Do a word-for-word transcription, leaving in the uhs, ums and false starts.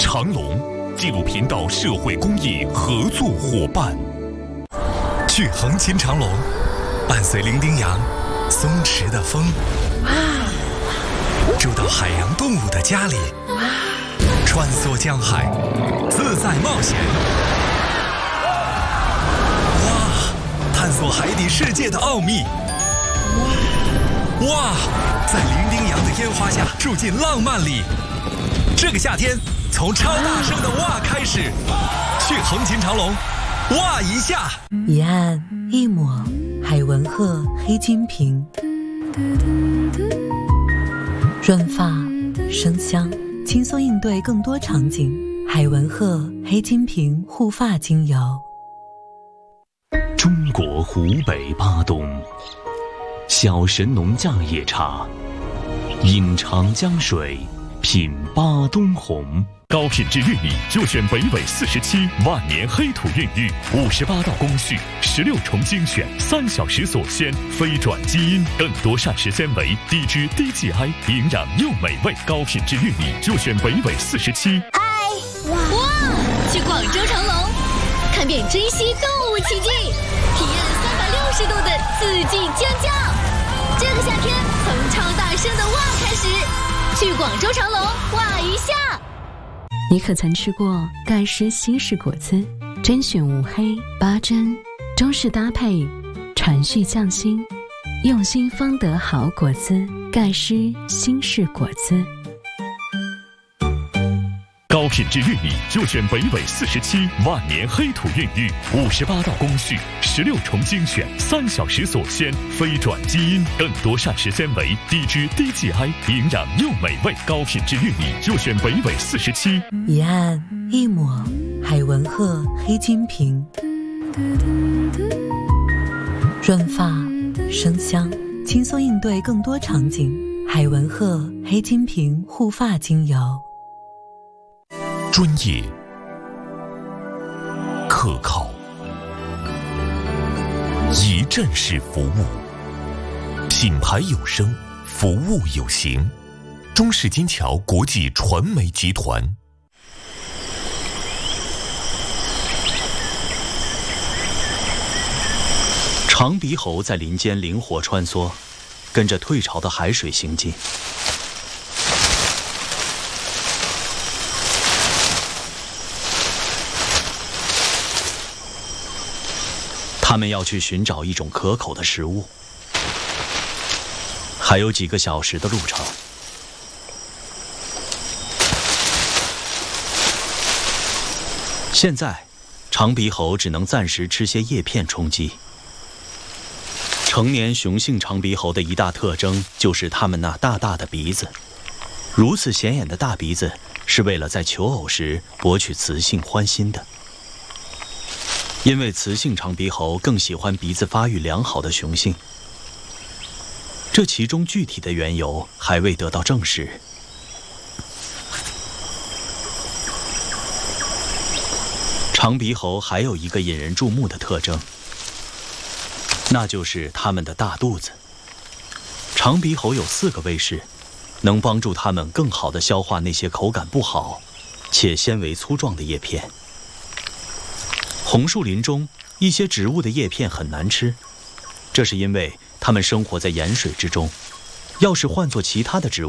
长隆纪录频道社会公益合作伙伴。去横琴长隆，伴随伶仃洋松弛的风，住到海洋动物的家里，穿梭江海，自在冒险。哇，探索海底世界的奥秘。哇，在伶仃洋的烟花下住进浪漫里。这个夏天，从超大声的哇开始，去横琴长隆，哇一下。 一按一抹，海文鹤黑金瓶，润发生香，轻松应对更多场景。海文鹤黑金瓶护发精油。 中国湖北巴东小神农架野茶，饮长江水，品巴东红。高品质玉米就选北纬四十七万年黑土孕育，五十八道工序，十六重精选，三小时锁鲜，非转基因，更多膳食纤维，低脂低 G I， 营养又美味。高品质玉米就选北纬四十七。 嗨，哇哇！去广州长隆，看遍珍稀动物奇迹，体验三百六十度的四季尖叫。这个夏天，从超大声的哇开始，去广州长隆哇一下。 你可曾吃过盖诗新式果汁？甄选五黑八珍，中式搭配，传续匠心，用心方得好果汁。盖诗新式果汁。 高品质玉米就选北纬四十七万年黑土孕育，五十八道工序，十六重精选，三小时锁鲜，非转基因，更多膳食纤维，低脂低 G I， 营养又美味。高品质玉米就选北纬四十七。 一按一抹，海文鹤黑金瓶，润发生香，轻松应对更多场景。海文鹤黑金瓶护发精油。 专业、可靠、一站式服务，品牌有声，服务有形。中式金桥国际传媒集团。 长鼻猴在林间灵活穿梭，跟着退潮的海水行进。他们要去寻找一种可口的食物，还有几个小时的路程。现在，长鼻猴只能暂时吃些叶片充饥。成年雄性长鼻猴的一大特征就是它们那大大的鼻子，如此显眼的大鼻子是为了在求偶时博取雌性欢心的。因为雌性长鼻猴更喜欢鼻子发育良好的雄性，这其中具体的缘由还未得到证实。长鼻猴还有一个引人注目的特征，那就是它们的大肚子。长鼻猴有四个胃室，能帮助它们更好地消化那些口感不好且纤维粗壮的叶片。红树林中一些植物的叶片很难吃，这是因为它们生活在盐水之中。要是换作其他的植物，